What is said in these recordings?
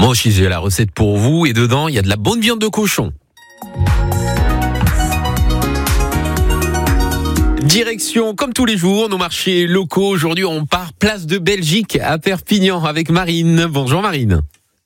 Moi aussi, j'ai la recette pour vous et dedans, il y a de la bonne viande de cochon. Direction, comme tous les jours, nos marchés locaux. Aujourd'hui, on part place de Belgique à Perpignan avec Marine. Bonjour Marine.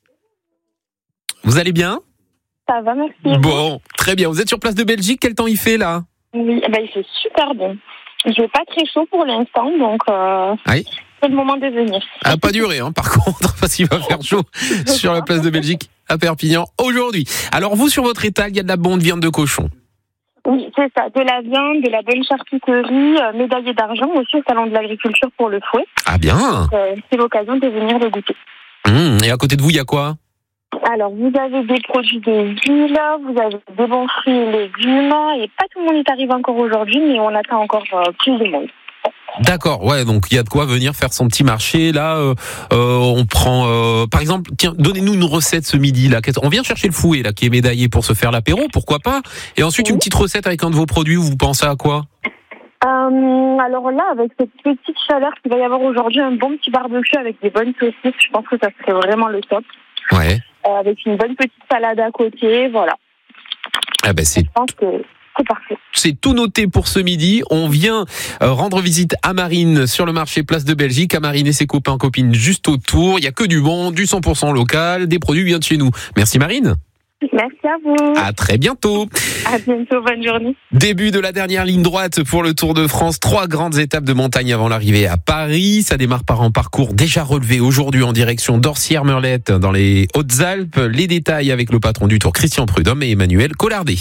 Vous allez bien ? Ça va, merci. Bon, très bien. Vous êtes sur place de Belgique. Quel temps il fait là ? Oui, il fait super bon. Il fait pas très chaud pour l'instant, donc oui. C'est le moment de venir. Ah, pas durer, par contre, parce qu'il va faire chaud sur la place de Belgique à Perpignan aujourd'hui. Alors vous, sur votre étal, il y a de la bonne viande de cochon. Oui, c'est ça. De la viande, de la bonne charcuterie, médaillé d'argent aussi au salon de l'agriculture pour le fouet. Ah bien. C'est l'occasion de venir le goûter. Et à côté de vous, il y a quoi ? Alors, vous avez des produits des huiles, vous avez des bons fruits et légumes, et pas tout le monde est arrivé encore aujourd'hui, mais on attend encore plus de monde. D'accord, ouais, donc il y a de quoi venir faire son petit marché. Là, on prend, par exemple, tiens, donnez-nous une recette ce midi. Là, on vient chercher le fouet là qui est médaillé pour se faire l'apéro, pourquoi pas ? Et ensuite une petite recette avec un de vos produits. Vous pensez à quoi ? Alors là, avec cette petite chaleur qu'il va y avoir aujourd'hui, un bon petit barbecue avec des bonnes saucisses, je pense que ça serait vraiment le top. Ouais. Avec une bonne petite salade à côté, voilà. Ah ben je pense que c'est parfait. C'est tout noté pour ce midi. On vient rendre visite à Marine sur le marché Place de Belgique. À Marine et ses copains, copines juste autour. Il y a que du bon, du 100% local, des produits bien de chez nous. Merci Marine. Merci à vous. À très bientôt. À bientôt, bonne journée. Début de la dernière ligne droite pour le Tour de France. 3 grandes étapes de montagne avant l'arrivée à Paris. Ça démarre par un parcours déjà relevé aujourd'hui en direction d'Orsières-Merlette dans les Hautes-Alpes. Les détails avec le patron du Tour, Christian Prudhomme et Emmanuel Collardet.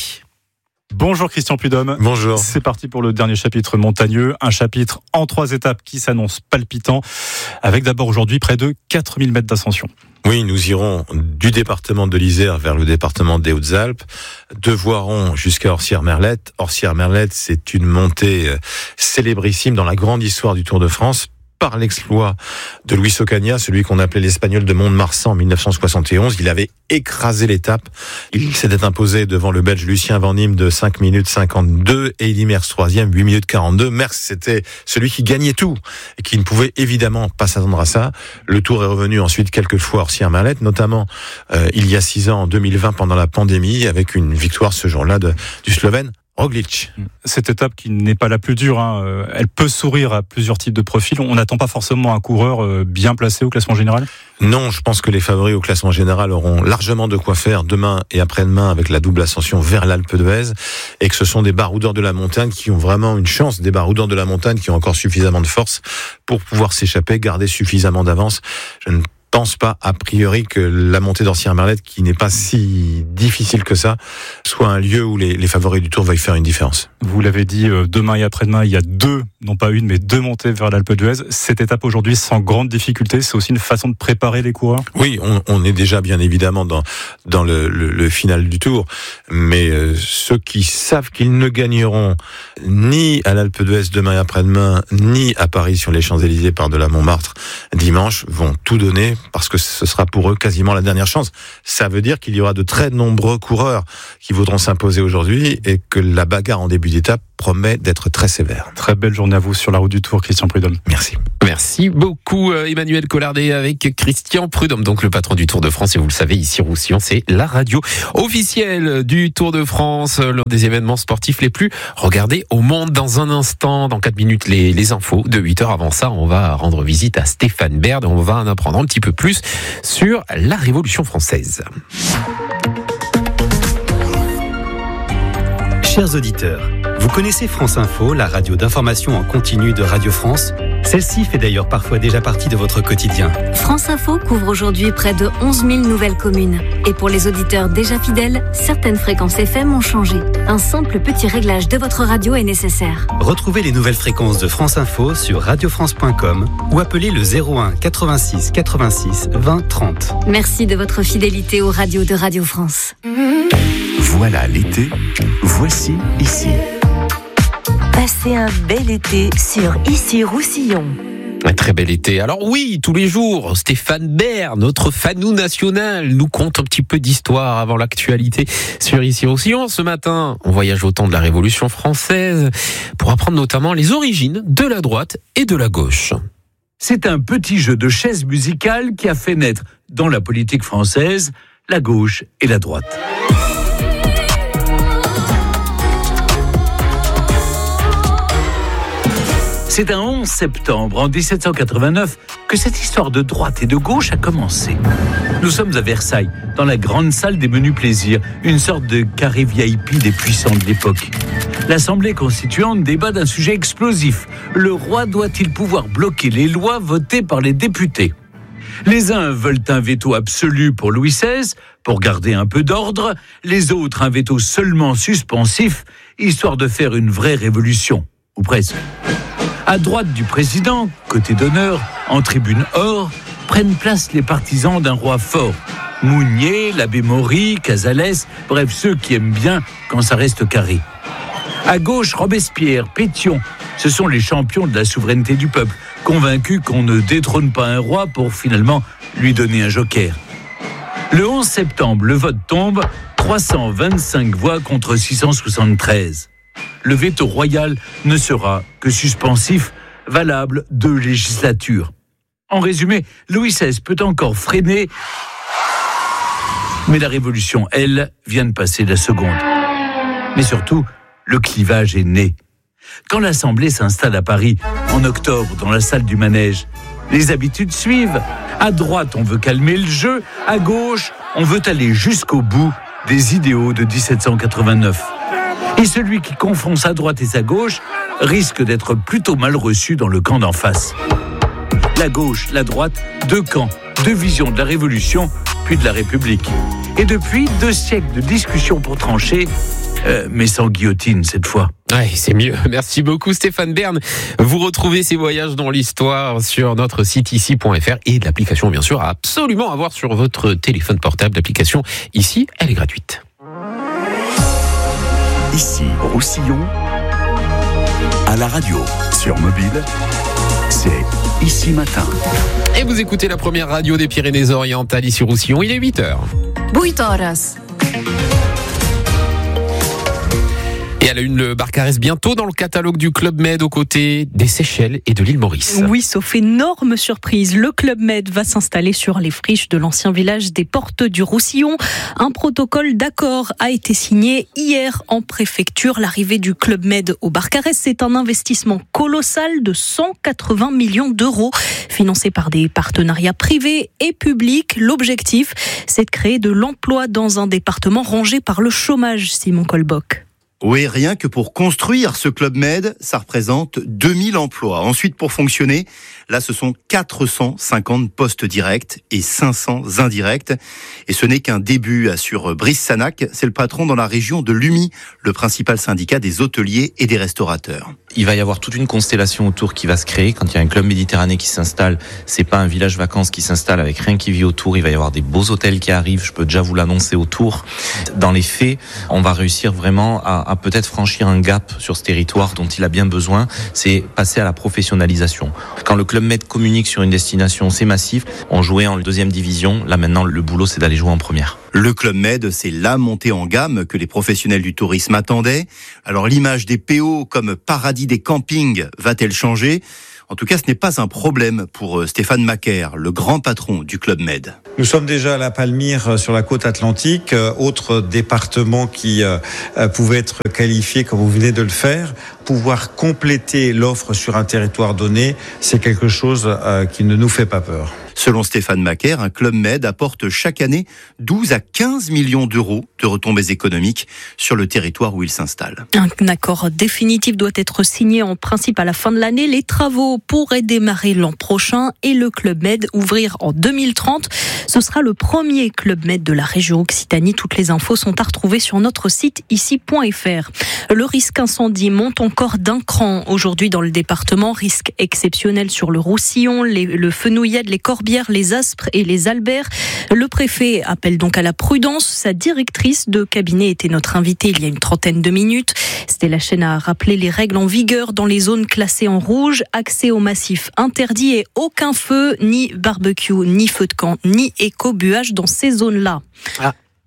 Bonjour Christian Prudhomme. Bonjour. C'est parti pour le dernier chapitre montagneux, un chapitre en 3 étapes qui s'annonce palpitant, avec d'abord aujourd'hui près de 4000 mètres d'ascension. Oui, nous irons du département de l'Isère vers le département des Hautes-Alpes, de Voiron jusqu'à Orsières-Merlette. Orsières-Merlette, c'est une montée célébrissime dans la grande histoire du Tour de France, par l'exploit de Luis Ocaña, celui qu'on appelait l'Espagnol de Mont-de-Marsan en 1971. Il avait écrasé l'étape. Il s'était imposé devant le Belge Lucien Van Impe de 5 minutes 52 et Eddy Merckx 3e, 8 minutes 42. Merckx, c'était celui qui gagnait tout et qui ne pouvait évidemment pas s'attendre à ça. Le Tour est revenu ensuite quelques fois à Orsières-Merlette, notamment il y a 6 ans, en 2020, pendant la pandémie, avec une victoire ce jour-là du Slovène Roglič. Cette étape qui n'est pas la plus dure, elle peut sourire à plusieurs types de profils. On n'attend pas forcément un coureur bien placé au classement général ? Non, je pense que les favoris au classement général auront largement de quoi faire demain et après-demain avec la double ascension vers l'Alpe d'Huez, et que ce sont des baroudeurs de la montagne qui ont vraiment une chance, des baroudeurs de la montagne qui ont encore suffisamment de force pour pouvoir s'échapper, garder suffisamment d'avance. Je ne pense pas, a priori, que la montée d'Orsières-Merlette, qui n'est pas si difficile que ça, soit un lieu où les favoris du Tour veuillent faire une différence. Vous l'avez dit, demain et après-demain, il y a 2, non pas une, mais 2 montées vers l'Alpe d'Huez. Cette étape aujourd'hui, sans grande difficulté, c'est aussi une façon de préparer les coureurs ? Oui, on est déjà bien évidemment dans le final du Tour, mais ceux qui savent qu'ils ne gagneront ni à l'Alpe d'Huez demain et après-demain, ni à Paris sur les Champs-Élysées par-delà Montmartre dimanche, vont tout donner, parce que ce sera pour eux quasiment la dernière chance. Ça veut dire qu'il y aura de très nombreux coureurs qui voudront s'imposer aujourd'hui et que la bagarre en début d'étape promet d'être très sévère. Très belle journée à vous sur la route du Tour, Christian Prudhomme. Merci. Merci beaucoup Emmanuel Collardet avec Christian Prudhomme, donc le patron du Tour de France. Et vous le savez, ici Roussillon, c'est la radio officielle du Tour de France, l'un des événements sportifs les plus regardés au monde. Dans un instant, dans 4 minutes, les infos de 8h. Avant ça, on va rendre visite à Stéphane Baird. On va en apprendre un petit peu plus sur la Révolution française. Chers auditeurs, vous connaissez France Info, la radio d'information en continu de Radio France ? Celle-ci fait d'ailleurs parfois déjà partie de votre quotidien. France Info couvre aujourd'hui près de 11 000 nouvelles communes. Et pour les auditeurs déjà fidèles, certaines fréquences FM ont changé. Un simple petit réglage de votre radio est nécessaire. Retrouvez les nouvelles fréquences de France Info sur radiofrance.com ou appelez le 01 86 86 20 30. Merci de votre fidélité aux radios de Radio France. Voilà l'été, voici ici. Passez un bel été sur Ici Roussillon. Un très bel été. Alors oui, tous les jours, Stéphane Baird, notre fanou national, nous conte un petit peu d'histoire avant l'actualité sur Ici Roussillon. Ce matin, on voyage au temps de la Révolution française pour apprendre notamment les origines de la droite et de la gauche. C'est un petit jeu de chaises musicales qui a fait naître, dans la politique française, la gauche et la droite. C'est un 11 septembre, en 1789, que cette histoire de droite et de gauche a commencé. Nous sommes à Versailles, dans la grande salle des menus plaisirs, une sorte de carré VIP des puissants de l'époque. L'Assemblée constituante débat d'un sujet explosif. Le roi doit-il pouvoir bloquer les lois votées par les députés ? Les uns veulent un veto absolu pour Louis XVI, pour garder un peu d'ordre. Les autres, un veto seulement suspensif, histoire de faire une vraie révolution, ou presque. À droite du président, côté d'honneur, en tribune or, prennent place les partisans d'un roi fort. Mounier, l'abbé Maury, Casales, bref, ceux qui aiment bien quand ça reste carré. À gauche, Robespierre, Pétion, ce sont les champions de la souveraineté du peuple, convaincus qu'on ne détrône pas un roi pour finalement lui donner un joker. Le 11 septembre, le vote tombe, 325 voix contre 673. Le veto royal ne sera que suspensif, valable 2 législatures. En résumé, Louis XVI peut encore freiner, mais la révolution, elle, vient de passer la seconde. Mais surtout, le clivage est né. Quand l'Assemblée s'installe à Paris, en octobre, dans la salle du Manège, les habitudes suivent. À droite, on veut calmer le jeu. À gauche, on veut aller jusqu'au bout des idéaux de 1789. Et celui qui confond sa droite et sa gauche risque d'être plutôt mal reçu dans le camp d'en face. La gauche, la droite, 2 camps, 2 visions de la Révolution, puis de la République. Et depuis, 2 siècles de discussions pour trancher, mais sans guillotine cette fois. Ouais, c'est mieux. Merci beaucoup Stéphane Bern. Vous retrouvez ces voyages dans l'histoire sur notre site ici.fr et l'application bien sûr à absolument avoir sur votre téléphone portable. L'application ici, elle est gratuite. Ici, Roussillon, à la radio, sur mobile, c'est Ici Matin. Et vous écoutez la première radio des Pyrénées-Orientales ici Roussillon, il est 8h. 8h. Et à la une, le Barcarès bientôt dans le catalogue du Club Med aux côtés des Seychelles et de l'île Maurice. Oui, sauf énorme surprise, le Club Med va s'installer sur les friches de l'ancien village des Portes du Roussillon. Un protocole d'accord a été signé hier en préfecture. L'arrivée du Club Med au Barcarès, c'est un investissement colossal de 180 millions d'euros, financé par des partenariats privés et publics. L'objectif, c'est de créer de l'emploi dans un département rongé par le chômage, Simon Colbock. Oui, rien que pour construire ce Club Med, ça représente 2000 emplois. Ensuite, pour fonctionner, là, ce sont 450 postes directs et 500 indirects. Et ce n'est qu'un début, assure Brice Sanac. C'est le patron dans la région de l'UMI, le principal syndicat des hôteliers et des restaurateurs. Il va y avoir toute une constellation autour qui va se créer. Quand il y a un club méditerranéen qui s'installe, c'est pas un village vacances qui s'installe avec rien qui vit autour. Il va y avoir des beaux hôtels qui arrivent. Je peux déjà vous l'annoncer autour. Dans les faits, on va réussir vraiment à peut-être franchir un gap sur ce territoire dont il a bien besoin. C'est passer à la professionnalisation. Quand le Club Med communique sur une destination, c'est massif. On jouait en 2e division. Là maintenant, le boulot, c'est d'aller jouer en première. Le Club Med, c'est la montée en gamme que les professionnels du tourisme attendaient. Alors l'image des PO comme paradis des campings va-t-elle changer ? En tout cas, ce n'est pas un problème pour Stéphane Macaire, le grand patron du Club Med. Nous sommes déjà à la Palmyre sur la côte atlantique, autre département qui pouvait être qualifié comme vous venez de le faire. Pouvoir compléter l'offre sur un territoire donné, c'est quelque chose qui ne nous fait pas peur. Selon Stéphane Macaire, un Club Med apporte chaque année 12 à 15 millions d'euros de retombées économiques sur le territoire où il s'installe. Un accord définitif doit être signé en principe à la fin de l'année. Les travaux pourraient démarrer l'an prochain et le Club Med ouvrir en 2030. Ce sera le premier Club Med de la région Occitanie. Toutes les infos sont à retrouver sur notre site ici.fr. Le risque incendie monte encore d'un cran aujourd'hui dans le département. Risque exceptionnel sur le Roussillon, le Fenouillade, les Corbières, les Aspres et les Alberts. Le préfet appelle donc à la prudence. Sa directrice de cabinet était notre invitée il y a une trentaine de minutes. Stella Chaîne a rappelé les règles en vigueur dans les zones classées en rouge. Accès au massif interdit et aucun feu, ni barbecue, ni feu de camp, ni écobuage dans ces zones-là.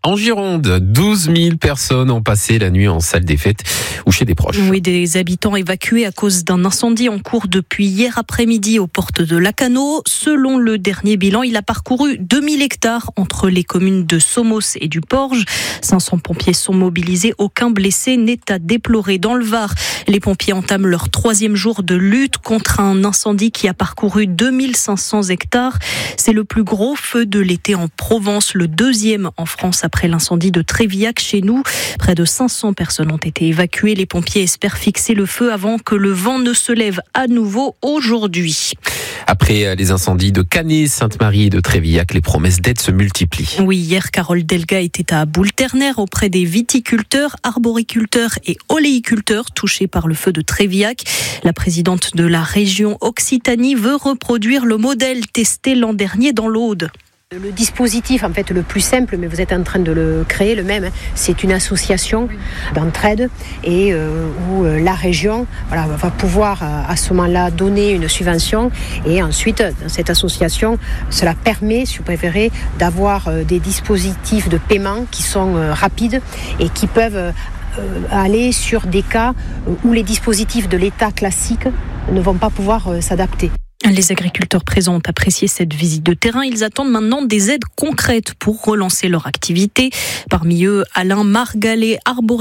En Gironde, 12 000 personnes ont passé la nuit en salle des fêtes ou chez des proches. Oui, des habitants évacués à cause d'un incendie en cours depuis hier après-midi aux portes de Lacanau. Selon le dernier bilan, il a parcouru 2000 hectares entre les communes de Somos et du Porge. 500 pompiers sont mobilisés. Aucun blessé n'est à déplorer. Dans le Var, les pompiers entament leur 3e jour de lutte contre un incendie qui a parcouru 2500 hectares. C'est le plus gros feu de l'été en Provence, le 2e en France après l'incendie de Trévillac chez nous. Près de 500 personnes ont été évacuées. Les pompiers espèrent fixer le feu avant que le vent ne se lève à nouveau aujourd'hui. Après les incendies de Canet, Sainte-Marie et de Trévillac, les promesses d'aide se multiplient. Oui, hier, Carole Delga était à Boule-Ternaire auprès des viticulteurs, arboriculteurs et oléiculteurs touchés par le feu de Trévillac. La présidente de la région Occitanie veut reproduire le modèle testé l'an dernier dans l'Aude. Le dispositif, en fait, le plus simple, mais vous êtes en train de le créer, le même, c'est une association d'entraide et où la région va pouvoir à ce moment-là donner une subvention et ensuite, dans cette association, cela permet, si vous préférez, d'avoir des dispositifs de paiement qui sont rapides et qui peuvent aller sur des cas où les dispositifs de l'État classique ne vont pas pouvoir s'adapter. Les agriculteurs présents ont apprécié cette visite de terrain. Ils attendent maintenant des aides concrètes pour relancer leur activité. Parmi eux, Alain Margalet,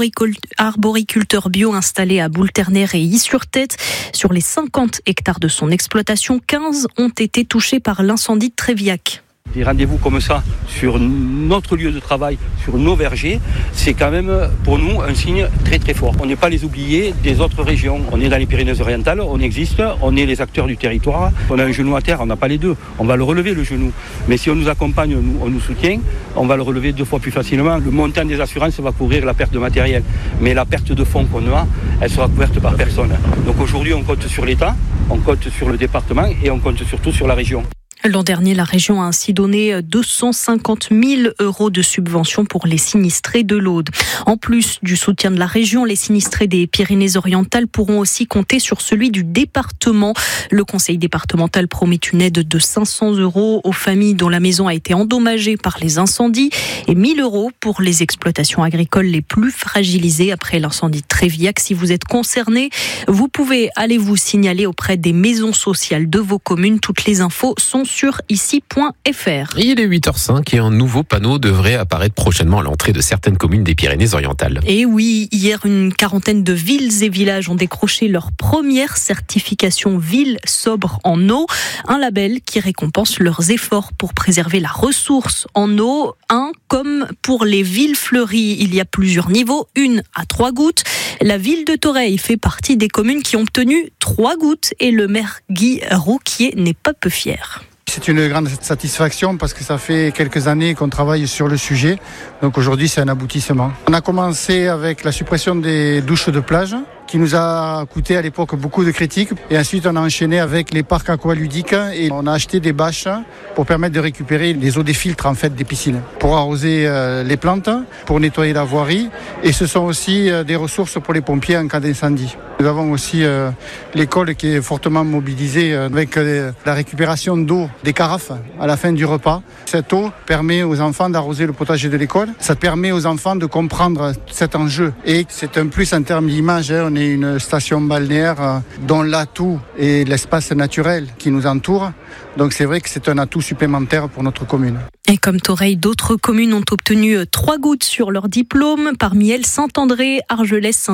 arboriculteur bio installé à Boule-Ternaire et Is-sur-Tête. Sur les 50 hectares de son exploitation, 15 ont été touchés par l'incendie de Trévillac. Des rendez-vous comme ça sur notre lieu de travail, sur nos vergers, c'est quand même pour nous un signe très très fort. On n'est pas les oubliés des autres régions. On est dans les Pyrénées-Orientales, on existe, on est les acteurs du territoire. On a un genou à terre, on n'a pas les deux. On va le relever le genou. Mais si on nous accompagne, on nous soutient, on va le relever 2 fois plus facilement. Le montant des assurances va couvrir la perte de matériel. Mais la perte de fonds qu'on a, elle sera couverte par personne. Donc aujourd'hui, on compte sur l'État, on compte sur le département et on compte surtout sur la région. L'an dernier, la région a ainsi donné 250 000 € de subventions pour les sinistrés de l'Aude. En plus du soutien de la région, les sinistrés des Pyrénées-Orientales pourront aussi compter sur celui du département. Le conseil départemental promet une aide de 500 € aux familles dont la maison a été endommagée par les incendies et 1 000 € pour les exploitations agricoles les plus fragilisées après l'incendie de Trévillac. Si vous êtes concerné, vous pouvez aller vous signaler auprès des maisons sociales de vos communes. Toutes les infos sont sur ici.fr. Il est 8h05 et un nouveau panneau devrait apparaître prochainement à l'entrée de certaines communes des Pyrénées-Orientales. Et oui, hier, une quarantaine de villes et villages ont décroché leur première certification ville sobre en eau, un label qui récompense leurs efforts pour préserver la ressource en eau. Comme pour les villes fleuries, il y a plusieurs niveaux, 1 à 3 gouttes. La ville de Toreil fait partie des communes qui ont obtenu 3 gouttes et le maire Guy Rouquier n'est pas peu fier. C'est une grande satisfaction parce que ça fait quelques années qu'on travaille sur le sujet. Donc aujourd'hui, c'est un aboutissement. On a commencé avec la suppression des douches de plage qui nous a coûté à l'époque beaucoup de critiques. Et ensuite, on a enchaîné avec les parcs aqualudiques et on a acheté des bâches pour permettre de récupérer les eaux des filtres en fait des piscines, pour arroser les plantes, pour nettoyer la voirie. Et ce sont aussi des ressources pour les pompiers en cas d'incendie. Nous avons aussi l'école qui est fortement mobilisée avec la récupération d'eau des carafes à la fin du repas. Cette eau permet aux enfants d'arroser le potager de l'école. Ça permet aux enfants de comprendre cet enjeu. Et c'est un plus en termes d'image. On est une station balnéaire dont l'atout est l'espace naturel qui nous entoure. Donc c'est vrai que c'est un atout supplémentaire pour notre commune. Et comme Toreil, d'autres communes ont obtenu 3 gouttes sur leur diplôme. Parmi elles, Saint-André, Argelès,